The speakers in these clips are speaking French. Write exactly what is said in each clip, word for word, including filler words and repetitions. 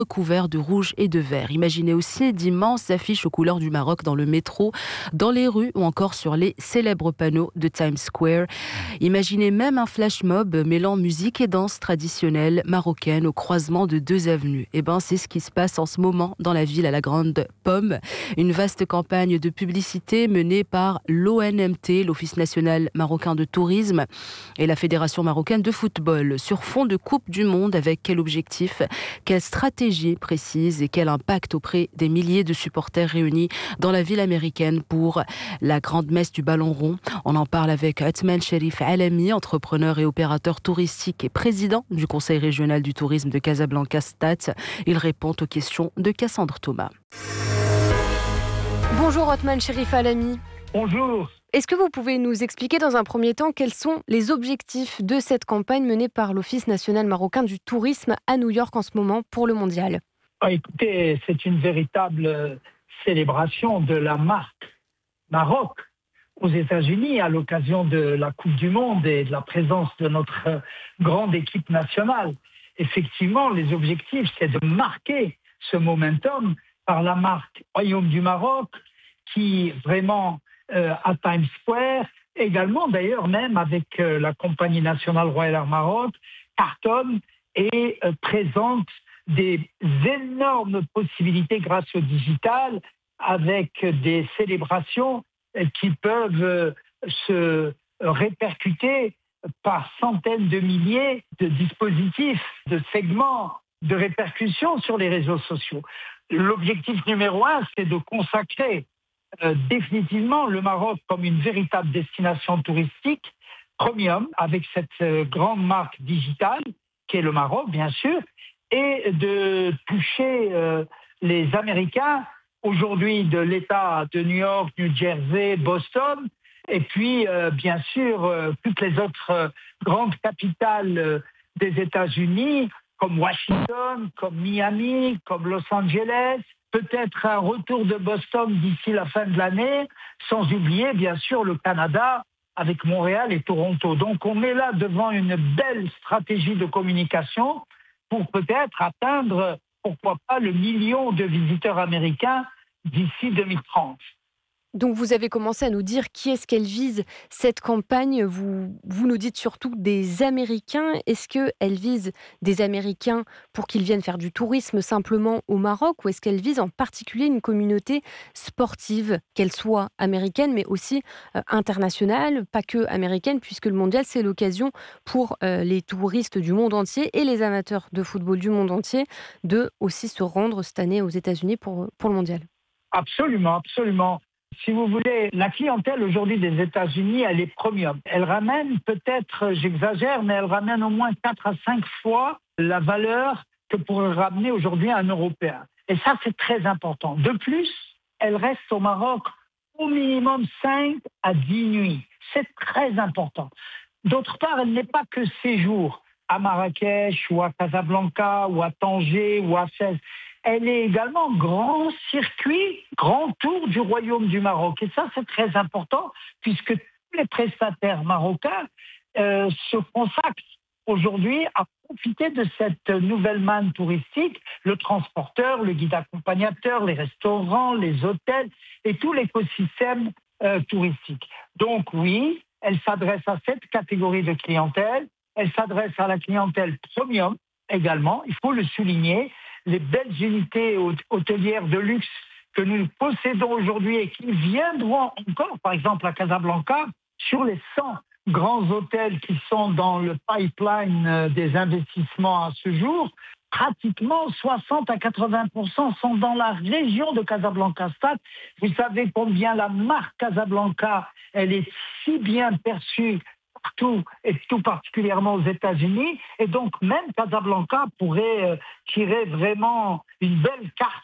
recouverts de rouge et de vert. Imaginez aussi d'immenses affiches aux couleurs du Maroc dans le métro, dans les rues ou encore sur les célèbres panneaux de Times Square. Imaginez même un flash mob mêlant musique et danse traditionnelle marocaine au croisement de deux avenues. Et ben, c'est ce qui se passe en ce moment dans la ville à la Grande Pomme. Une vaste campagne de publicité menée par l'O N M T, l'Office national marocain de tourisme, et la Fédération marocaine de football, sur fond de Coupe du Monde. Avec quel objectif, quelle stratégie précise et quel impact auprès des milliers de supporters réunis dans la ville américaine pour la grande messe du ballon rond. On en parle avec Othman Cherif Alami, entrepreneur et opérateur touristique et président du Conseil régional du tourisme de Casablanca-Stade. Il répond aux questions de Cassandre Thomas. Bonjour Othman Cherif Alami. Bonjour. Est-ce que vous pouvez nous expliquer dans un premier temps quels sont les objectifs de cette campagne menée par l'Office national marocain du tourisme à New York en ce moment pour le mondial ? Ah, écoutez, c'est une véritable célébration de la marque Maroc aux États-Unis à l'occasion de la Coupe du Monde et de la présence de notre grande équipe nationale. Effectivement, les objectifs, c'est de marquer ce momentum par la marque Royaume du Maroc qui vraiment euh, à Times Square, également d'ailleurs même avec euh, la compagnie nationale Royal Air Maroc, cartonne et euh, présente des énormes possibilités grâce au digital avec des célébrations euh, qui peuvent euh, se répercuter par centaines de milliers de dispositifs, de segments, de répercussions sur les réseaux sociaux. L'objectif numéro un, c'est de consacrer euh, définitivement le Maroc comme une véritable destination touristique premium avec cette euh, grande marque digitale qui est le Maroc, bien sûr, et de toucher euh, les Américains aujourd'hui de l'État de New York, New Jersey, Boston, et puis euh, bien sûr euh, toutes les autres euh, grandes capitales euh, des États-Unis, comme Washington, comme Miami, comme Los Angeles, peut-être un retour de Boston d'ici la fin de l'année, sans oublier bien sûr le Canada avec Montréal et Toronto. Donc on est là devant une belle stratégie de communication pour peut-être atteindre, pourquoi pas, le million de visiteurs américains d'ici deux mille trente. Donc vous avez commencé à nous dire qui est-ce qu'elle vise cette campagne. Vous, vous nous dites surtout des Américains. Est-ce qu'elle vise des Américains pour qu'ils viennent faire du tourisme simplement au Maroc, ou est-ce qu'elle vise en particulier une communauté sportive, qu'elle soit américaine mais aussi euh, internationale, pas que américaine, puisque le mondial c'est l'occasion pour euh, les touristes du monde entier et les amateurs de football du monde entier de aussi se rendre cette année aux États-Unis pour, pour le mondial. Absolument, absolument. Si vous voulez, la clientèle aujourd'hui des États-Unis, elle est premium. Elle ramène peut-être, j'exagère, mais elle ramène au moins quatre à cinq fois la valeur que pourrait ramener aujourd'hui un Européen. Et ça, c'est très important. De plus, elle reste au Maroc au minimum cinq à dix nuits. C'est très important. D'autre part, elle n'est pas que séjour à Marrakech ou à Casablanca ou à Tanger ou à Fès. Elle est également grand circuit, grand tour du Royaume du Maroc. Et ça, c'est très important, puisque tous les prestataires marocains euh, se consacrent aujourd'hui à profiter de cette nouvelle manne touristique, le transporteur, le guide accompagnateur, les restaurants, les hôtels et tout l'écosystème euh, touristique. Donc oui, elle s'adresse à cette catégorie de clientèle. Elle s'adresse à la clientèle premium également, il faut le souligner. Les belles unités hôtelières de luxe que nous possédons aujourd'hui et qui viendront encore, par exemple à Casablanca, sur les cent grands hôtels qui sont dans le pipeline des investissements à ce jour, pratiquement soixante à quatre-vingts pour cent sont dans la région de Casablanca-Stade. Vous savez combien la marque Casablanca, elle est si bien perçue partout et tout particulièrement aux États-Unis, et donc même Casablanca pourrait euh, tirer vraiment une belle carte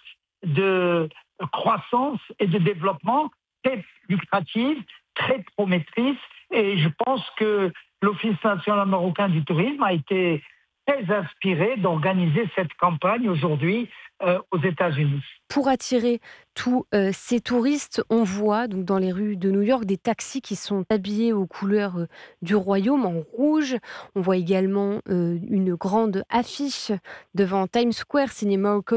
de croissance et de développement très lucrative, très promettrice, et je pense que l'Office national marocain du tourisme a été très inspiré d'organiser cette campagne aujourd'hui euh, aux États-Unis. Pour attirer tous euh, ces touristes, on voit donc dans les rues de New York des taxis qui sont habillés aux couleurs euh, du royaume en rouge. On voit également euh, une grande affiche devant Times Square signée Morocco